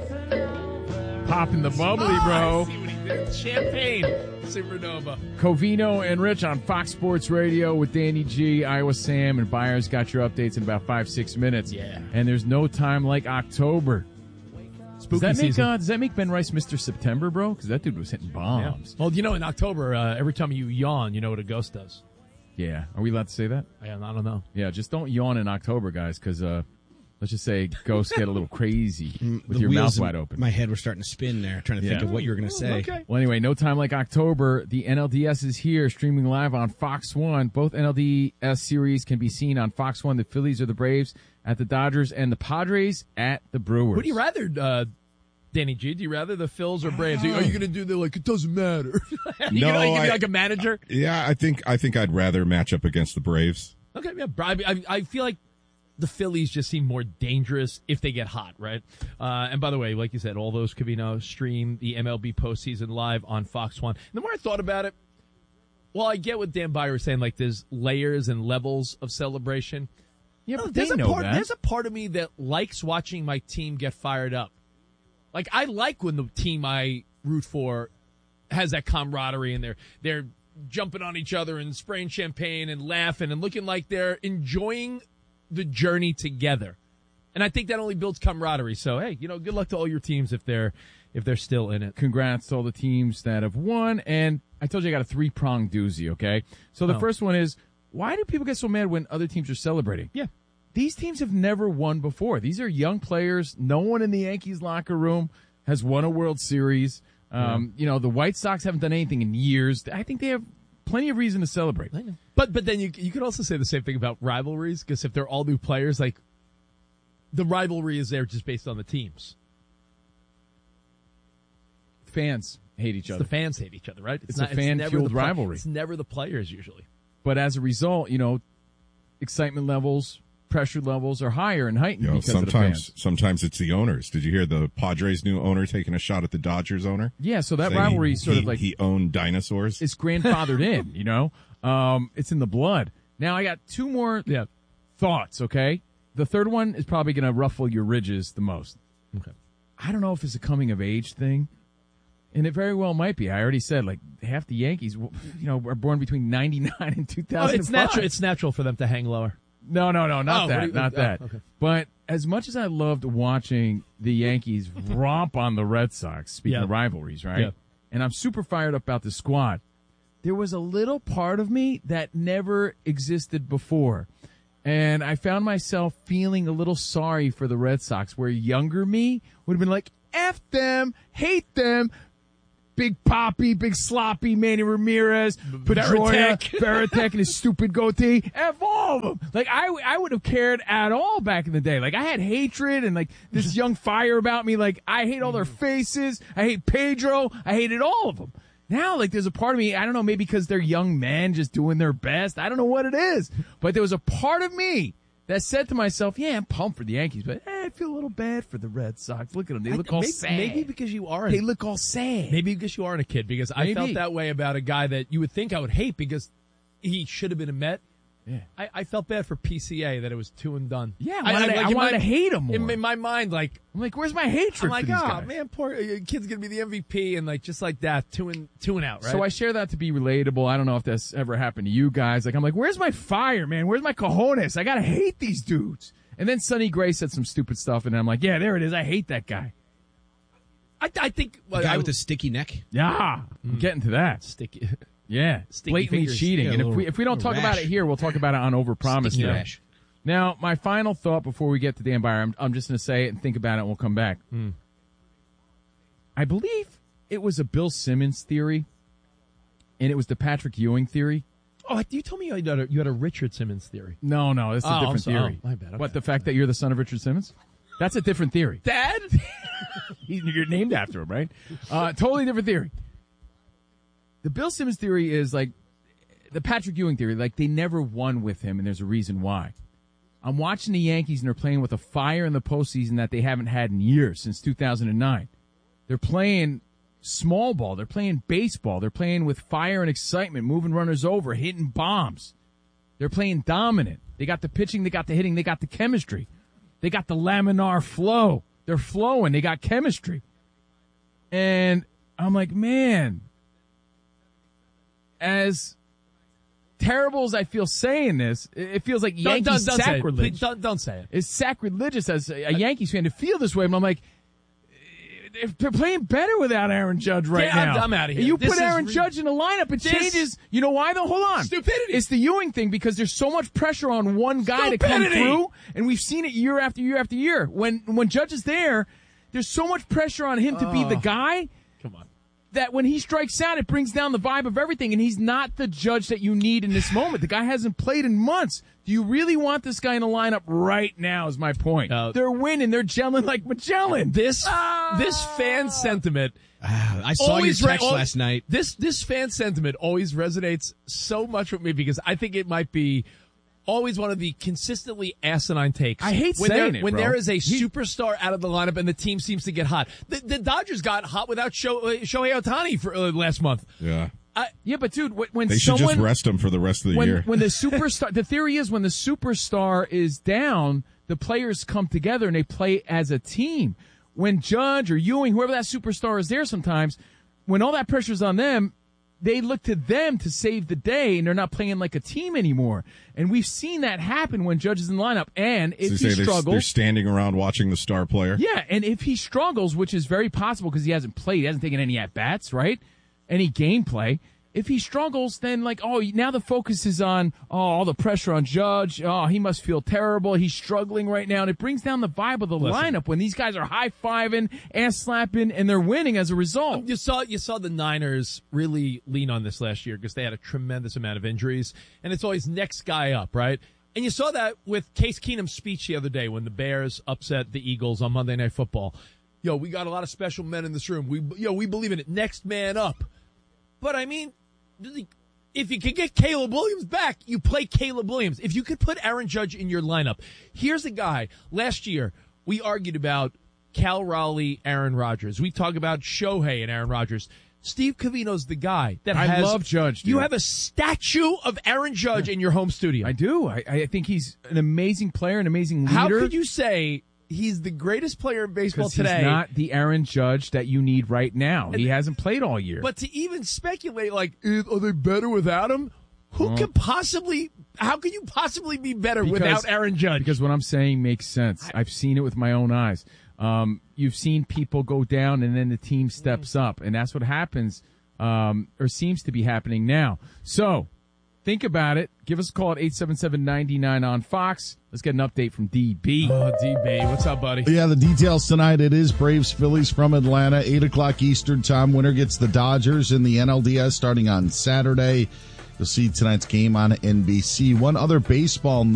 Popping the bubbly, bro. I see what he did. Champagne. Supernova. Covino and Rich on Fox Sports Radio with Danny G, Iowa Sam, and Byers got your updates in about 5-6 minutes. Yeah. And there's no time like October. Spooky season. Does that make Ben Rice Mr. September, bro? Because that dude was hitting bombs. Well, in October, every time you yawn, you know what a ghost does. Yeah. Are we allowed to say that? I don't know. Yeah, just don't yawn in October, guys, because let's just say ghosts get a little crazy with your mouth wide open. My head was starting to spin there, trying to think of what you were going to say. Okay. Well, anyway, no time like October. The NLDS is here, streaming live on Fox 1. Both NLDS series can be seen on Fox 1. The Phillies or the Braves at the Dodgers, and the Padres at the Brewers. Who do you rather, Danny G? Do you rather the Phils or Braves? Are you going to do it doesn't matter? You No, going to be like a manager? Yeah, I think I'd rather match up against the Braves. Okay, yeah. I feel like the Phillies just seem more dangerous if they get hot, right? And by the way, like you said, all those Covino stream the MLB postseason live on Fox 1. And the more I thought about it, well, I get what Dan Byer was saying, like there's layers and levels of celebration. Yeah, but there's they know that. There's a part of me that likes watching my team get fired up. Like, I like when the team I root for has that camaraderie and they're jumping on each other and spraying champagne and laughing and looking like they're enjoying the journey together. And I think that only builds camaraderie. So, hey, good luck to all your teams if they're still in it. Congrats to all the teams that have won. And I told you I got a 3-pronged doozy, okay? So the first one is, why do people get so mad when other teams are celebrating? Yeah. These teams have never won before. These are young players. No one in the Yankees locker room has won a World Series. The White Sox haven't done anything in years. I think they have plenty of reason to celebrate. I know. But then you could also say the same thing about rivalries, because if they're all new players, like the rivalry is there just based on the teams. Fans hate each other. The fans hate each other, right? It's a fan-fueled rivalry. It's never the players usually. But as a result, excitement levels, pressure levels are higher and heightened because of the fans. Sometimes it's the owners. Did you hear the Padres' new owner taking a shot at the Dodgers owner? Yeah, so that rivalry sort of like he owned dinosaurs. It's grandfathered in, it's in the blood. Now I got 2 more thoughts. Okay, the third one is probably going to ruffle your ridges the most. Okay, I don't know if it's a coming of age thing, and it very well might be. I already said like half the Yankees, are born between 99 and 2005. It's natural for them to hang lower. No, not that. Okay. But as much as I loved watching the Yankees romp on the Red Sox, speaking of rivalries, right? And I'm super fired up about the squad, there was a little part of me that never existed before. And I found myself feeling a little sorry for the Red Sox, where younger me would have been like, F them, hate them. Big Poppy, Big Sloppy, Manny Ramirez, Pedroia, Veritek, and his stupid goatee. F all of them. Like, I would have cared at all back in the day. Like, I had hatred and, like, this young fire about me. Like, I hate all their faces. I hate Pedro. I hated all of them. Now, like, there's a part of me, I don't know, maybe because they're young men just doing their best. I don't know what it is. But there was a part of me that said to myself, yeah, I'm pumped for the Yankees, but I feel a little bad for the Red Sox. Look at them. They look all sad. Maybe because you aren't. They look all sad. Maybe because you aren't a kid, because I felt that way about a guy that you would think I would hate because he should have been a Met. Yeah. I felt bad for PCA that it was 2 and done. Yeah, I wanted to hate him more. In my mind, I'm like, where's my hatred for these guys? Man, poor kid's going to be the MVP, and like just like that, 2 and out, right? So I share that to be relatable. I don't know if that's ever happened to you guys. Like, I'm like, where's my fire, man? Where's my cojones? I got to hate these dudes. And then Sonny Gray said some stupid stuff, and I'm like, yeah, there it is. I hate that guy. I think... The guy with the sticky neck? Yeah, I'm getting to that. Sticky... Yeah, blatantly fingers. cheating. And if we don't talk about it here, we'll talk about it on Overpromise. Rash. Now, my final thought before we get to Dan Byer, I'm just going to say it and think about it, and we'll come back. I believe it was a Bill Simmons theory, and it was the Patrick Ewing theory. Oh, you told me you had a Richard Simmons theory. No, that's a different theory. My bad. Okay. What, the fact that you're the son of Richard Simmons? That's a different theory. Dad? You're named after him, right? Totally different theory. The Bill Simmons theory is like the Patrick Ewing theory. Like, they never won with him, and there's a reason why. I'm watching the Yankees, and they're playing with a fire in the postseason that they haven't had in years, since 2009. They're playing small ball. They're playing baseball. They're playing with fire and excitement, moving runners over, hitting bombs. They're playing dominant. They got the pitching. They got the hitting. They got the chemistry. They got the laminar flow. They're flowing. They got chemistry. And I'm like, man, as terrible as I feel saying this, it feels like Yankees sacrilege. Don't say it. It's sacrilegious as a Yankees fan to feel this way. But I'm like, they're playing better without Aaron Judge now. I'm out of here. You put Aaron Judge in the lineup, it changes. You know why, though? Hold on. Stupidity. It's the Ewing thing because there's so much pressure on one guy to come through, and we've seen it year after year after year. When Judge is there, there's so much pressure on him to be the guy. Come on. That when he strikes out, it brings down the vibe of everything, and he's not the Judge that you need in this moment. The guy hasn't played in months. Do you really want this guy in the lineup right now is my point. They're winning. They're gelling like Magellan. This fan sentiment. I saw your text last night. This fan sentiment always resonates so much with me because I think it might be always one of the consistently asinine takes. I hate saying it, when bro. there is a superstar out of the lineup and the team seems to get hot. The Dodgers got hot without Shohei Ohtani for last month. Yeah. Yeah, but dude, when they should just rest him for the rest of the year. When the superstar, the theory is when the superstar is down, the players come together and they play as a team. When Judge or Ewing, whoever that superstar is there sometimes, when all that pressure's on them, they look to them to save the day, and they're not playing like a team anymore. And we've seen that happen when Judge is in the lineup. And if he struggles, they're standing around watching the star player. Yeah, and if he struggles, which is very possible because he hasn't played, he hasn't taken any at-bats, right? Any gameplay. If he struggles, then now the focus is on, all the pressure on Judge. Oh, he must feel terrible. He's struggling right now. And it brings down the vibe of the lineup when these guys are high-fiving, ass-slapping, and they're winning as a result. You saw the Niners really lean on this last year because they had a tremendous amount of injuries. And it's always next guy up, right? And you saw that with Case Keenum's speech the other day when the Bears upset the Eagles on Monday Night Football. We got a lot of special men in this room. We believe in it. Next man up. But, I mean, if you could get Caleb Williams back, you play Caleb Williams. If you could put Aaron Judge in your lineup, here's a guy. Last year, we argued about Cal Raleigh, Aaron Rodgers. We talk about Shohei and Aaron Rodgers. Steve Covino's the guy that I love Judge. Dude. You have a statue of Aaron Judge in your home studio. I do. I think he's an amazing player, an amazing leader. How could you say he's the greatest player in baseball today? He's not the Aaron Judge that you need right now. He hasn't played all year. But to even speculate, are they better without him? How can you possibly be better without Aaron Judge? Because what I'm saying makes sense. I've seen it with my own eyes. You've seen people go down and then the team steps up, and that's what happens, or seems to be happening now. So, think about it. Give us a call at 877-99 on Fox. Let's get an update from DB. Oh, DB. What's up, buddy? Yeah, the details tonight. It is Braves-Phillies from Atlanta, 8 o'clock Eastern time. Winner gets the Dodgers in the NLDS starting on Saturday. You'll see tonight's game on NBC. One other baseball note.